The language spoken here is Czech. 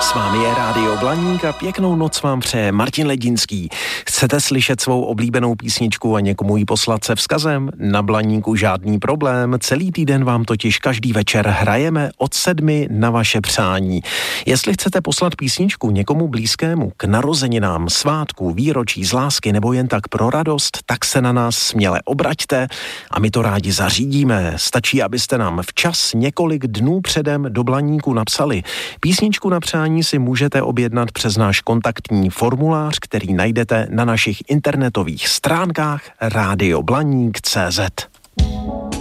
S vámi je Rádio Blaník a pěknou noc vám přeje Martin Ledinský. Chcete slyšet svou oblíbenou písničku a někomu ji poslat se vzkazem? Na Blaníku žádný problém, celý týden vám totiž každý večer hrajeme od 7 na vaše přání. Jestli chcete poslat písničku někomu blízkému k narozeninám, svátku, výročí z lásky nebo jen tak pro radost, tak se na nás směle obraťte a my to rádi zařídíme. Stačí, abyste nám včas několik dnů předem do Blaníku napsali. Písničku na přání si můžete objednat přes náš kontaktní formulář, který najdete na našich internetových stránkách radioblaník.cz.